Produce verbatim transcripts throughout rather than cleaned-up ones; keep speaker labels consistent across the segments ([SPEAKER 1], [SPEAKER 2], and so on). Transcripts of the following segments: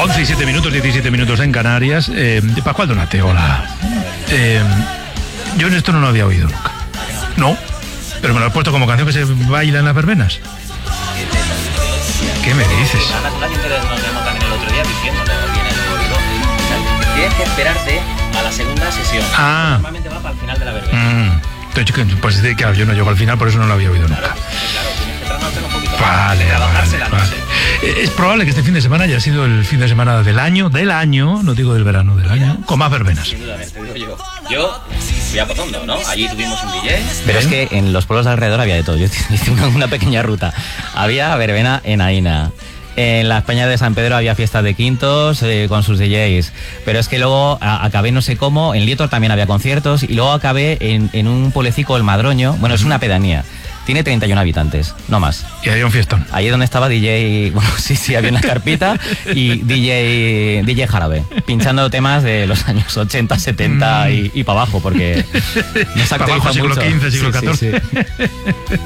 [SPEAKER 1] once y siete minutos, diecisiete minutos en Canarias. Eh, Pascual Donate, hola. Eh, yo en esto no lo había oído nunca. No, pero me lo has puesto como canción que se baila en las verbenas. ¿Qué me dices?
[SPEAKER 2] Tienes que esperarte a la segunda sesión.
[SPEAKER 1] Ah.
[SPEAKER 2] Normalmente va para el final de la verbena.
[SPEAKER 1] Mm. Pues claro, yo no llego al final, por eso no lo había oído nunca.
[SPEAKER 2] Claro, claro, tienes que trasnochar un poquito más.
[SPEAKER 1] Vale, vale,
[SPEAKER 2] la
[SPEAKER 1] vale.
[SPEAKER 2] noche.
[SPEAKER 1] Es probable que este fin de semana haya sido el fin de semana del año, del año, no digo del verano, del año, con más verbenas.
[SPEAKER 2] Sin duda, te digo yo. Yo fui a Potondo, ¿no? Allí tuvimos un D J.
[SPEAKER 3] Pero es que en los pueblos de alrededor había de todo. Yo hice una, una pequeña ruta. Había verbena en Aina. En las Peñas de San Pedro había fiestas de quintos eh, con sus D Js. Pero es que luego a, acabé no sé cómo. En Lietor también había conciertos. Y luego acabé en, en un pueblecico, el Madroño. Bueno, es una pedanía. Tiene treinta y uno habitantes, no más.
[SPEAKER 1] Y había un fiestón.
[SPEAKER 3] Ahí es donde estaba D J, bueno, sí, sí, había una carpita y D J, D J Jarabe, pinchando temas de los años ochenta, setenta mm. y, y para abajo, porque no se
[SPEAKER 1] para abajo, siglo quince, siglo
[SPEAKER 3] sí,
[SPEAKER 1] catorce.
[SPEAKER 3] Sí, sí.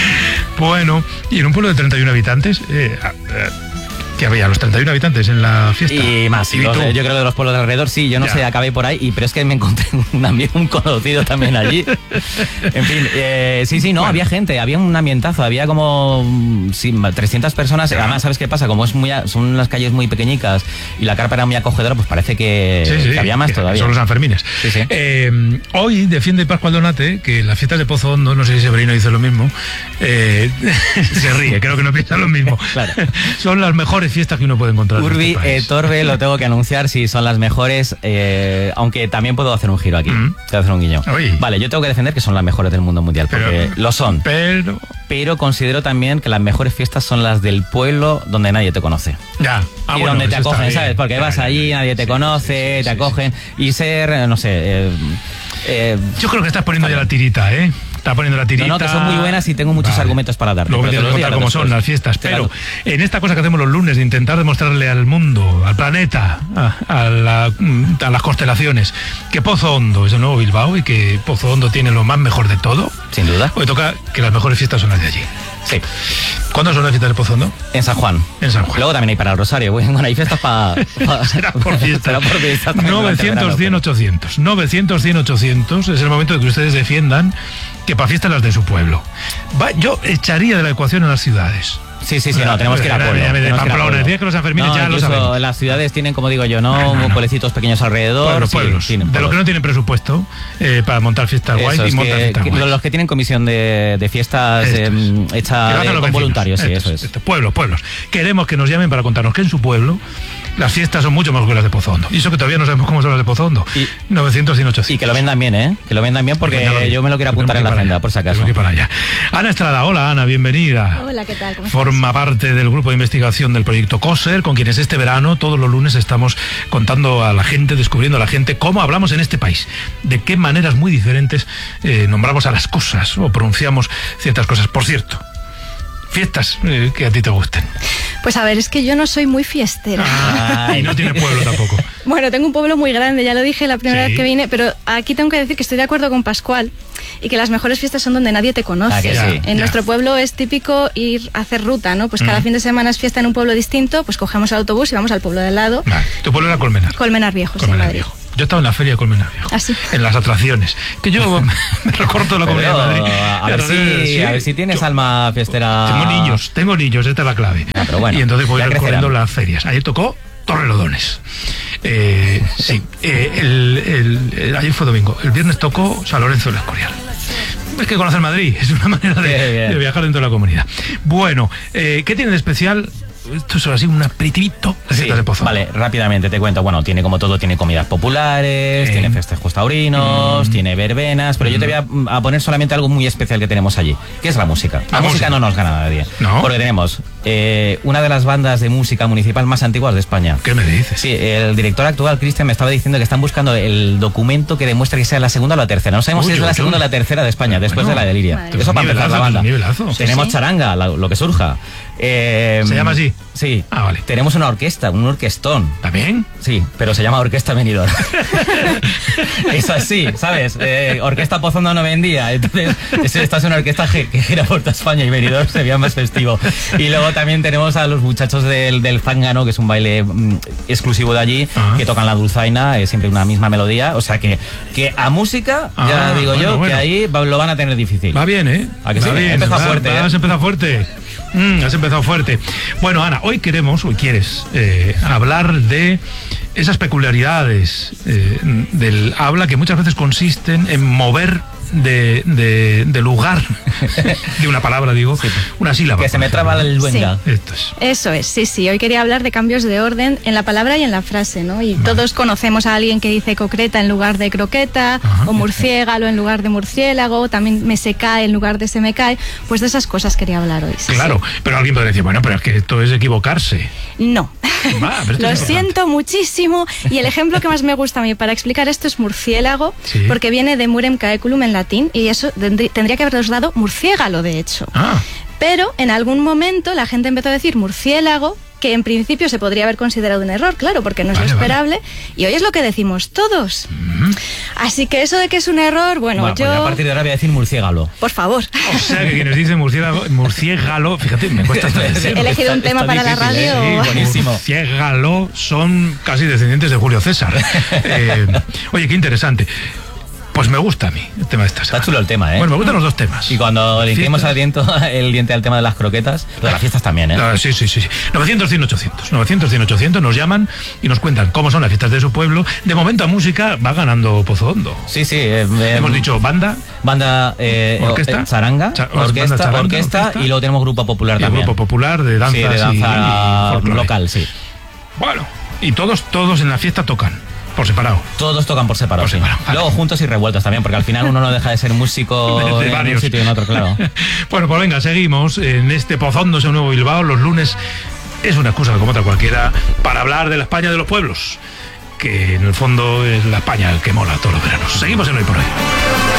[SPEAKER 1] Bueno, y en un pueblo de treinta y uno habitantes, eh, eh, que había los treinta y uno habitantes en la fiesta.
[SPEAKER 3] Y más, y los, yo creo que de los pueblos de alrededor, sí, yo no ya. sé, acabé por ahí, y, pero es que me encontré un, amigo, un conocido también allí. En fin, eh, sí, sí, no, bueno. había gente, había un ambientazo, había como sí, trescientas personas. Ya. Además, ¿sabes qué pasa? Como es muy, son las calles muy pequeñicas y la carpa era muy acogedora, pues parece que,
[SPEAKER 1] sí, sí,
[SPEAKER 3] que había más
[SPEAKER 1] que
[SPEAKER 3] todavía.
[SPEAKER 1] Son los Sanfermines.
[SPEAKER 3] Sí, sí.
[SPEAKER 1] Eh, hoy defiende Pascual Donate que las fiestas de Pozo Hondo, no sé si Severino dice lo mismo, eh, se ríe, creo que no piensa lo mismo.
[SPEAKER 3] Claro.
[SPEAKER 1] Son las mejores fiestas que uno puede encontrar.
[SPEAKER 3] Urbi,
[SPEAKER 1] en este
[SPEAKER 3] eh, Torbe, lo tengo que anunciar, sí, son las mejores, eh, aunque también puedo hacer un giro aquí, mm. puedo hacer un guiño.
[SPEAKER 1] Uy.
[SPEAKER 3] Vale, yo tengo que defender que son las mejores del mundo mundial, porque
[SPEAKER 1] pero,
[SPEAKER 3] lo son.
[SPEAKER 1] Pero...
[SPEAKER 3] Pero considero también que las mejores fiestas son las del pueblo donde nadie te conoce.
[SPEAKER 1] Ya. Ah,
[SPEAKER 3] y
[SPEAKER 1] bueno,
[SPEAKER 3] donde te acogen, ¿sabes? Porque
[SPEAKER 1] ya,
[SPEAKER 3] vas
[SPEAKER 1] ya,
[SPEAKER 3] allí,
[SPEAKER 1] ya,
[SPEAKER 3] nadie
[SPEAKER 1] sí,
[SPEAKER 3] te
[SPEAKER 1] sí,
[SPEAKER 3] conoce,
[SPEAKER 1] sí,
[SPEAKER 3] te
[SPEAKER 1] sí,
[SPEAKER 3] acogen,
[SPEAKER 1] sí.
[SPEAKER 3] y ser, no sé... Eh, eh,
[SPEAKER 1] yo creo que estás poniendo ya la tirita, ¿eh? Está poniendo la tirita.
[SPEAKER 3] No, no, que son muy buenas y tengo muchos vale. argumentos para darte.
[SPEAKER 1] Luego me tienes que contar cómo son las fiestas. Pero en esta cosa que hacemos los lunes de intentar demostrarle al mundo, al planeta, a, a, la, a las constelaciones, que Pozo Hondo es el nuevo Bilbao y que Pozo Hondo tiene lo más mejor de todo.
[SPEAKER 3] Sin duda.
[SPEAKER 1] Hoy toca que las mejores fiestas son las de allí.
[SPEAKER 3] Sí.
[SPEAKER 1] ¿Cuándo son las fiestas de Pozo Hondo?
[SPEAKER 3] En San Juan.
[SPEAKER 1] En San Juan.
[SPEAKER 3] Luego también hay para el Rosario. Bueno, hay fiestas para... Pa,
[SPEAKER 1] será por fiesta.
[SPEAKER 3] Será por fiesta.
[SPEAKER 1] novecientos, cien, ochocientos. novecientos, cien, ochocientos. Es el momento de que ustedes defiendan que para fiestas las de su pueblo. Va, yo echaría de la ecuación a las ciudades.
[SPEAKER 3] Sí, sí, sí, no, tenemos que ir a pueblo.
[SPEAKER 1] De Pamplona, decía que los Sanfermines
[SPEAKER 3] no,
[SPEAKER 1] ya lo sabemos.
[SPEAKER 3] Las ciudades tienen, como digo yo, no,
[SPEAKER 1] no, no, no.
[SPEAKER 3] pueblecitos pequeños alrededor.
[SPEAKER 1] Pueblos,
[SPEAKER 3] sí,
[SPEAKER 1] pueblos.
[SPEAKER 3] Tienen
[SPEAKER 1] de
[SPEAKER 3] pueblos.
[SPEAKER 1] los que no tienen presupuesto eh, para montar fiestas guays y montar fiestas
[SPEAKER 3] que,
[SPEAKER 1] guays.
[SPEAKER 3] Los que tienen comisión de, de fiestas eh, hechas con vecinos. Voluntarios, sí,
[SPEAKER 1] estos,
[SPEAKER 3] eso es.
[SPEAKER 1] Estos, pueblos, pueblos. Queremos que nos llamen para contarnos que en su pueblo las fiestas son mucho más que las de Pozo Hondo. Y eso que todavía no sabemos cómo son las de Pozo Hondo. Y, novecientos, cien, ochocientos.
[SPEAKER 3] Y que lo vendan bien, ¿eh? Que lo vendan bien porque bien. yo me lo quiero apuntar en la agenda,
[SPEAKER 1] allá.
[SPEAKER 3] por si acaso.
[SPEAKER 1] Para allá. Ana Estrada, hola Ana, bienvenida.
[SPEAKER 4] Hola, ¿qué tal? ¿Cómo
[SPEAKER 1] Forma
[SPEAKER 4] estás?
[SPEAKER 1] parte del grupo de investigación del proyecto COSER, con quienes este verano, todos los lunes, estamos contando a la gente, descubriendo a la gente cómo hablamos en este país, de qué maneras muy diferentes eh, nombramos a las cosas o pronunciamos ciertas cosas. Por cierto, fiestas eh, que a ti te gusten.
[SPEAKER 4] Pues a ver, es que yo no soy muy fiestera.
[SPEAKER 1] Ah, y no tiene pueblo tampoco.
[SPEAKER 4] Bueno, tengo un pueblo muy grande, ya lo dije la primera
[SPEAKER 1] sí.
[SPEAKER 4] vez que vine, pero aquí tengo que decir que estoy de acuerdo con Pascual y que las mejores fiestas son donde nadie te conoce.
[SPEAKER 3] Ah, que sí.
[SPEAKER 4] En
[SPEAKER 1] ya.
[SPEAKER 4] nuestro pueblo es típico ir a hacer ruta, ¿no? Pues cada
[SPEAKER 1] mm.
[SPEAKER 4] fin de semana es fiesta en un pueblo distinto, pues cogemos el autobús y vamos al pueblo de al lado.
[SPEAKER 1] Nah, tu pueblo era Colmenar.
[SPEAKER 4] Colmenar Viejo,
[SPEAKER 1] Colmenar
[SPEAKER 4] sí, Madrid.
[SPEAKER 1] Viejo. Yo estaba en la feria de Colmenar Viejo.
[SPEAKER 4] ¿Ah, sí?
[SPEAKER 1] En las atracciones. Que yo me recorto la comunidad de Madrid.
[SPEAKER 3] A ver, si, sí. a ver si tienes yo, alma fiestera.
[SPEAKER 1] Tengo niños, tengo niños, esta es la clave.
[SPEAKER 3] Ah, pero bueno,
[SPEAKER 1] y entonces voy recorriendo las ferias. Ayer tocó Torrelodones. Eh, sí, eh, el, el, el, ayer fue domingo. El viernes tocó San Lorenzo del Escorial. Es que conocer Madrid es una manera de, de viajar dentro de la comunidad. Bueno, eh, ¿qué tiene de especial? Esto es así un aperitivito de fiestas
[SPEAKER 3] sí,
[SPEAKER 1] de Pozo.
[SPEAKER 3] Vale, rápidamente te cuento. Bueno, tiene como todo, tiene comidas populares, eh. tiene festejos taurinos, mm. tiene verbenas, pero mm. yo te voy a, a poner solamente algo muy especial que tenemos allí, que es la música. La, la música, música no nos gana nadie.
[SPEAKER 1] ¿No?
[SPEAKER 3] Porque tenemos eh, una de las bandas de música municipal más antiguas de España.
[SPEAKER 1] ¿Qué me dices?
[SPEAKER 3] Sí, el director actual, Cristian, me estaba diciendo que están buscando el documento que demuestre que sea la segunda o la tercera. No sabemos Uy, si es la segunda o la tercera de España, después bueno, de la de Liria. Eso para empezar la banda.
[SPEAKER 1] Nivelazo.
[SPEAKER 3] Tenemos
[SPEAKER 4] sí.
[SPEAKER 3] charanga, la, lo que surja. Eh,
[SPEAKER 1] ¿Se llama así?
[SPEAKER 3] Sí.
[SPEAKER 1] Ah, vale.
[SPEAKER 3] Tenemos una orquesta, un orquestón.
[SPEAKER 1] ¿También?
[SPEAKER 3] Sí, pero se llama Orquesta Benidorm. Es así, ¿sabes? Eh, orquesta Pozondo no vendía, entonces esta es una orquesta que, que gira por toda España y Benidorm se veía más festivo. Y luego también tenemos a los muchachos del, del zángano, que es un baile mm, exclusivo de allí, uh-huh. que tocan la dulzaina, es siempre una misma melodía, o sea que, que a música, ah, ya digo bueno, yo, bueno. que ahí va, lo van a tener difícil.
[SPEAKER 1] Va bien, ¿eh?
[SPEAKER 3] ¿A que
[SPEAKER 1] va
[SPEAKER 3] sí?
[SPEAKER 1] bien,
[SPEAKER 3] empezado
[SPEAKER 1] va,
[SPEAKER 3] fuerte.
[SPEAKER 1] Va,
[SPEAKER 3] ¿eh?
[SPEAKER 1] Has empezado fuerte. Mm, has empezado fuerte. Bueno, Ana, hoy queremos, hoy quieres eh, hablar de esas peculiaridades eh, del habla que muchas veces consisten en mover de, de, de lugar de una palabra, digo, sí, una sílaba.
[SPEAKER 3] Que se me traba el luenga.
[SPEAKER 4] Sí.
[SPEAKER 1] Esto es.
[SPEAKER 4] Eso es, sí, sí. Hoy quería hablar de cambios de orden en la palabra y en la frase, ¿no? Y vale. todos conocemos a alguien que dice concreta en lugar de croqueta, ajá, o murciégalo en lugar de murciélago, también me se cae en lugar de se me cae. Pues de esas cosas quería hablar hoy. Sí,
[SPEAKER 1] claro,
[SPEAKER 4] sí.
[SPEAKER 1] Pero alguien podría decir, bueno, pero es que esto es equivocarse.
[SPEAKER 4] No.
[SPEAKER 1] Va, pero
[SPEAKER 4] Lo siento muchísimo. Y el ejemplo que más me gusta a mí para explicar esto es murciélago, sí. porque viene de murem caeculum en latín, y eso tendría que haberos dado murciégalo, de hecho.
[SPEAKER 1] Ah.
[SPEAKER 4] Pero en algún momento la gente empezó a decir murciélago, que en principio se podría haber considerado un error, claro, porque no es vale, lo esperable, vale. y hoy es lo que decimos todos. Mm. Así que eso de que es un error, bueno,
[SPEAKER 3] bueno
[SPEAKER 4] yo...
[SPEAKER 3] Pues a partir de ahora voy a decir murciégalo.
[SPEAKER 4] Por favor.
[SPEAKER 1] O sea, que quienes dicen murciégalo, murciégalo, fíjate, me cuesta hasta decirlo.
[SPEAKER 4] He elegido un tema para
[SPEAKER 3] difícil,
[SPEAKER 4] la radio.
[SPEAKER 3] ¿eh? Sí, buenísimo.
[SPEAKER 1] Murciégalo son casi descendientes de Julio César. eh, oye, qué interesante. Pues me gusta a mí el tema de esta semana.
[SPEAKER 3] Está chulo el tema, ¿eh?
[SPEAKER 1] Bueno, me gustan los dos temas.
[SPEAKER 3] Y cuando le hicimos al viento el diente al tema de las croquetas, lo de las fiestas también, ¿eh?
[SPEAKER 1] Ah, sí, sí, sí. novecientos, cien, ochocientos. novecientos, cien, ochocientos nos llaman y nos cuentan cómo son las fiestas de su pueblo. De momento a música va ganando Pozo Hondo.
[SPEAKER 3] Sí, sí. Eh,
[SPEAKER 1] Hemos dicho banda.
[SPEAKER 3] Banda, eh,
[SPEAKER 1] orquesta.
[SPEAKER 3] Eh, charanga,
[SPEAKER 1] Cha
[SPEAKER 3] orquesta,
[SPEAKER 1] charanga,
[SPEAKER 3] orquesta, orquesta, y luego tenemos grupo popular
[SPEAKER 1] y
[SPEAKER 3] también.
[SPEAKER 1] Grupo popular de danza,
[SPEAKER 3] sí, de danza y, y local, sí.
[SPEAKER 1] Bueno, y todos, todos en la fiesta tocan. Por separado.
[SPEAKER 3] Todos tocan por separado,
[SPEAKER 1] por
[SPEAKER 3] sí.
[SPEAKER 1] separado.
[SPEAKER 3] Luego juntos y revueltos también, porque al final uno no deja de ser músico de en un sitio y en otro, claro.
[SPEAKER 1] Bueno, pues venga, seguimos en este Pozondo, ese nuevo Bilbao. Los lunes es una excusa como otra cualquiera para hablar de la España de los pueblos, que en el fondo es la España el que mola todos los veranos. Seguimos en Hoy por Hoy.